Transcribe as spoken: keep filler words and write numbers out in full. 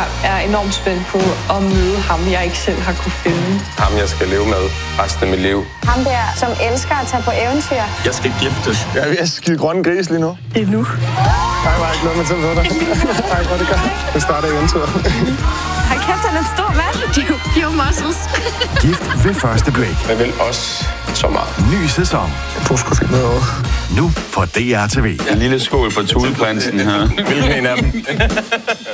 Jeg er enormt spændt på at møde ham, jeg ikke selv har kunne finde. Ham, jeg skal leve med resten af mit liv. Ham der, som elsker at tage på eventyr. Jeg skal giftes. Jeg er ved at skide grønne gris lige nu. Endnu. Nej, var ikke noget med til dig. Nej, hvor det gør. Det starter eventyret. Hold kæft, han er stor, hvad? Few muscles. Gift ved første blik. Jeg vil også så meget. Ny sæson. Jeg tror sgu ikke noget. Nu på D R T V. En lille skål for tudeprinsen her. Hvilken en af dem?